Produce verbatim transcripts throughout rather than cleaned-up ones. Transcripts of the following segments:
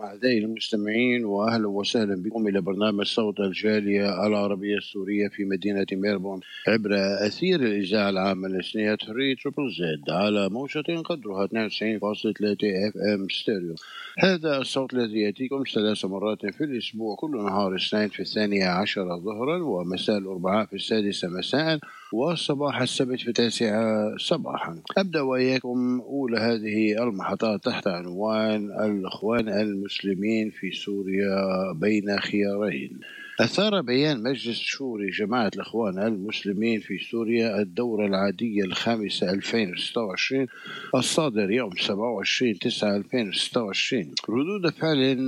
أعزائي المستمعين، وأهلا وسهلا بكم إلى برنامج صوت الجالية العربية السورية في مدينة ميلبورن عبر أثير الإذاعة العامة الإسلامية ثري تريبل زد على موجة قدرها اثنين وتسعين فاصلة ثلاثة اف ام ستيريو. هذا الصوت الذي يأتيكم ثلاث مرات في الأسبوع، كل نهار اثنين في الثانية عشرة ظهرا، ومساء الأربعاء في السادسة مساء، وصباح السبت في التاسعة صباحا. أبدأ وإياكم أولى هذه المحطات تحت عنوان الإخوان المسلمين في سوريا بين خيارين. أثار بيان مجلس شوري جماعة الإخوان المسلمين في سوريا الدورة العادية الخامسة ألفين وستة وعشرين الصادر يوم سبعة وعشرين تسعة ألفين وستة وعشرين ردود فعل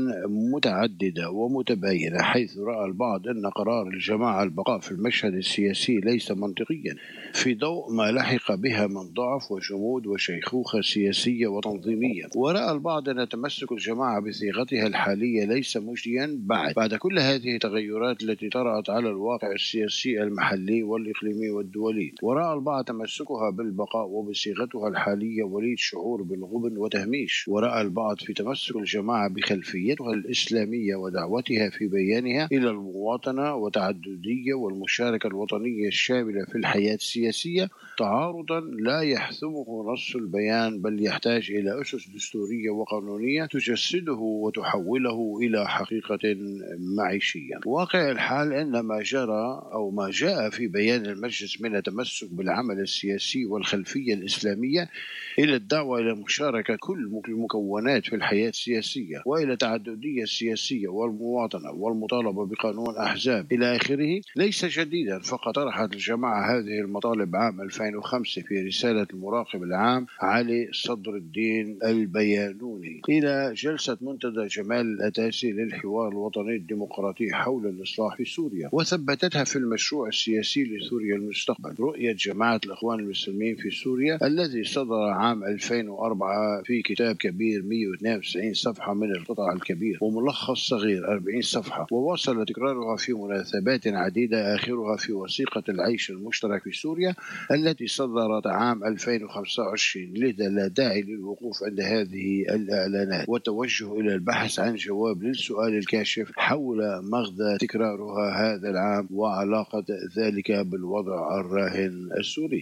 متعددة ومتباينة، حيث رأى البعض أن قرار الجماعة البقاء في المشهد السياسي ليس منطقيا في ضوء ما لحق بها من ضعف وجمود وشيخوخة سياسية وتنظيمية، ورأى البعض أن تمسك الجماعة بصيغتها الحالية ليس مجديا بعد بعد كل هذه التغيرات التي طرأت على الواقع السياسي المحلي والإقليمي والدولي. ورأى البعض تمسكها بالبقاء وبصيغتها الحالية وليد شعور بالغبن وتهميش. ورأى البعض في تمسك الجماعة بخلفيتها الإسلامية ودعوتها في بيانها إلى المواطنة وتعددية والمشاركة الوطنية الشاملة في الحياة السياسية تعارضا لا يحثمه نص البيان، بل يحتاج إلى أسس دستورية وقانونية تجسده وتحوله إلى حقيقة معيشية. واقع الحال أن ما جرى أو ما جاء في بيان المجلس من التمسك بالعمل السياسي والخلفية الإسلامية إلى الدعوة إلى مشاركة كل المكونات في الحياة السياسية وإلى تعددية السياسية والمواطنة والمطالبة بقانون أحزاب إلى آخره ليس جديدا، فقد طرحت الجماعة هذه المطالب عام ألفين وخمسة في رسالة المراقب العام علي صدر الدين البيانوني إلى جلسة منتدى جمال الأتاسي للحوار الوطني الديمقراطي حول الإصلاح في سوريا، وثبتتها في المشروع السياسي لسوريا المستقبل، رؤية جماعة الإخوان المسلمين في سوريا الذي صدر عام ألفين وأربعة في كتاب كبير مئة واثنين وتسعين صفحة من القطع الكبير وملخص صغير أربعين صفحة، وواصل تكرارها في مناسبات عديدة آخرها في وثيقة العيش المشترك في سوريا التي صدرت عام ألفين وخمسة وعشرين. لذا لا داعي للوقوف عند هذه الإعلانات والتوجه إلى البحث عن جواب للسؤال الكاشف حول مغزى تكرارها هذا العام وعلاقة ذلك بالوضع الراهن السوري.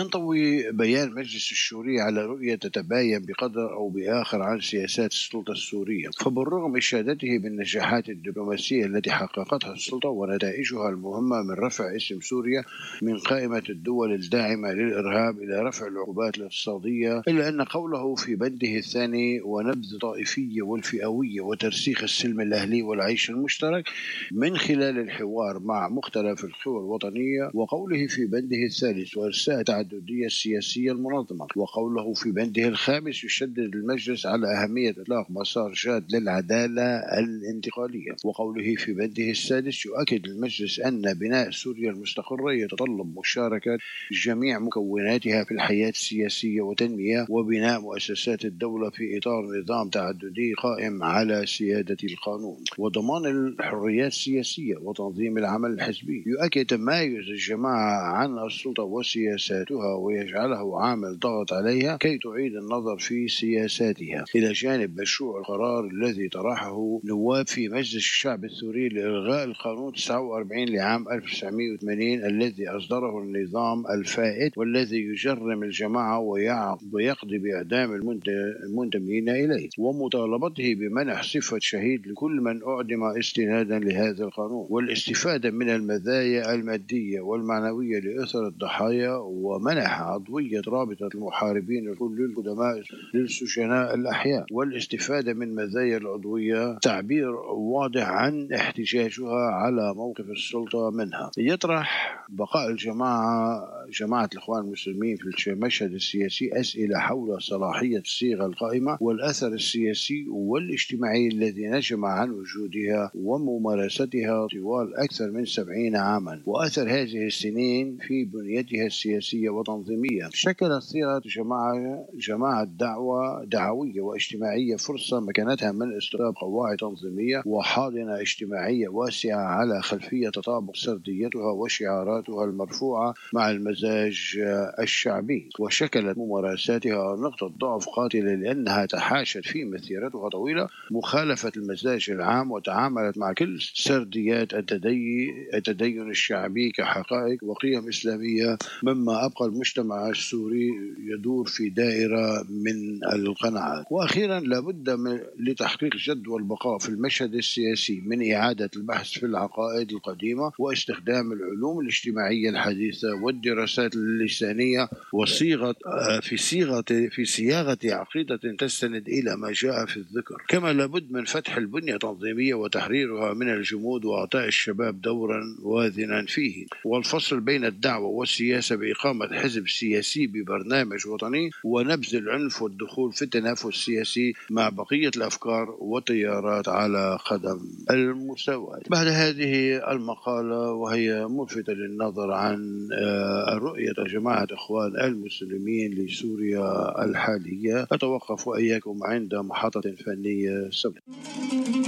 ينطوي بيان مجلس الشوري على رؤية تتباين بقدر أو بآخر عن سياسات السلطة السورية، فبالرغم إشادته بالنجاحات الدبلوماسية التي حققتها السلطة ونتائجها المهمة من رفع اسم سوريا من قائمة الدول الداعمة للإرهاب إلى رفع العقوبات الاقتصادية، إلا أن قوله في بنده الثاني ونبذ الطائفية والفئوية وترسيخ السلم الأهلي والعيش المشترك من خلال الحوار مع مختلف القوى الوطنية، وقوله في بنده الثالث وإرساء التعددية السياسية المنظمة، وقوله في بنده الخامس يشدد المجلس على أهمية إطلاق مسار جاد للعدالة الانتقالية، وقوله في بنده السادس يؤكد المجلس أن بناء سوريا المستقرة يتطلب مشاركة جميع مكوناتها في الحياة السياسية وتنمية وبناء مؤسسات الدولة في إطار نظام تعددي قائم على سيادة القانون وضمان الحريات السياسية وتنظيم العمل الحزبي. يؤكد تمايز الجماعة عن السلطة وسياساتها ويجعله عامل ضغط عليها كي تعيد النظر في سياساتها، إلى جانب مشروع القرار الذي طرحه نواب في مجلس الشعب السوري لإلغاء القانون تسعة وأربعين لعام ألف وتسعمئة وثمانين الذي أصدره النظام الفائت والذي يجرم الجماعة ويقضي بإعدام المنتمين إليه، ومطالبته بمنح صفة شهيد لكل من أعدم استنادا لهذا القانون، والاستفادة من المزايا المادية والمعنوية لأسر الضحايا، ومنح عضوية رابطة المحاربين للقدماء للسجناء الأحياء، والاستفادة من مزايا العضوية تعبير واضح عن احتجاجها على موقف السلطة منها. يطرح بقاء الجماعة جماعة الإخوان المسلمين في المشهد السياسي أسئلة حول صلاحية الصيغة القائمة والأثر السياسي والاجتماعي الذي نجم عن وجودها وممارستها ممارستها طوال أكثر من سبعين عاما، وأثر هذه السنين في بنيتها السياسية وتنظيمية. شكلت صيغة جماعة جماعة دعوة دعوية واجتماعية فرصة مكنتها من استقطاب قواعد تنظيمية وحاضنة اجتماعية واسعة على خلفية تطابق سرديتها وشعاراتها المرفوعة مع المزاج الشعبي. وشكلت ممارساتها نقطة ضعف قاتلة لأنها تحاشت في مسيرتها طويلة مخالفة المزاج العام، وتعاملت مع كل سرديات التدين الشعبي كحقائق وقيم إسلامية، مما أبقى المجتمع السوري يدور في دائرة من القناعات. وأخيرا لابد من لتحقيق الجد والبقاء في المشهد السياسي من إعادة البحث في العقائد القديمة واستخدام العلوم الاجتماعية الحديثة والدراسات اللسانية وصيغة في صيغة في صياغة عقيدة تستند إلى ما جاء في الذكر. كما لابد من فتح البنية التنظيمية وتحريرها من الجمود وإعطاء الشباب دورا واذنا فيه، والفصل بين الدعوة والسياسة بإقامة حزب سياسي ببرنامج وطني، ونبذ العنف والدخول في التنافس السياسي مع بقية الأفكار والتيارات على قدم المساواة. بعد هذه المقالة وهي ملفتة للنظر عن رؤية جماعة إخوان المسلمين لسوريا الحالية، أتوقف وإياكم عند محطة فنية سوداء.